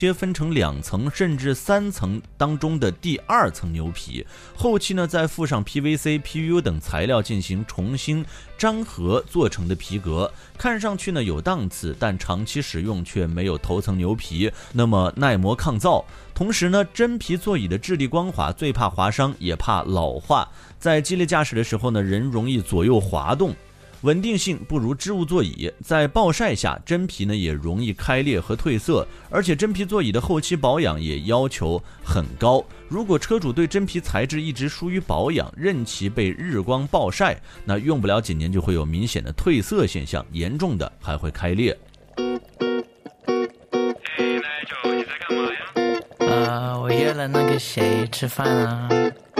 切分成2层甚至3层当中的第2层牛皮，后期呢再附上 PVC、PU 等材料进行重新张合做成的皮革，看上去呢有档次，但长期使用却没有头层牛皮那么耐磨抗造。同时呢，真皮座椅的质地光滑，最怕划伤也怕老化，在激烈驾驶的时候呢，人容易左右滑动，稳定性不如织物座椅，在暴晒下真皮呢也容易开裂和褪色，而且真皮座椅的后期保养也要求很高。如果车主对真皮材质一直疏于保养，任其被日光暴晒，那用不了几年就会有明显的褪色现象，严重的还会开裂。 我约了那个谁吃饭啊。